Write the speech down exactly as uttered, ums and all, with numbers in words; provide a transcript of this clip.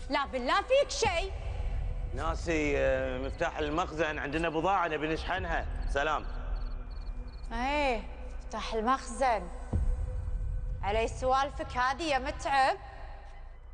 لا بالله فيك شيء. ناسي آه، مفتاح المخزن، عندنا بضاعة نبي نشحنها. سلام. ايه مفتاح المخزن، علي سوالفك هذه يا متعب.